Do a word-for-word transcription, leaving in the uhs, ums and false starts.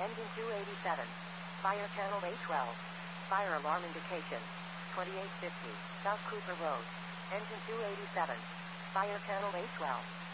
Engine two eighty-seven. Fire channel A twelve. Fire alarm indication. twenty-eight fifty. South Cooper Road. Engine two eighty-seven. Fire channel A twelve.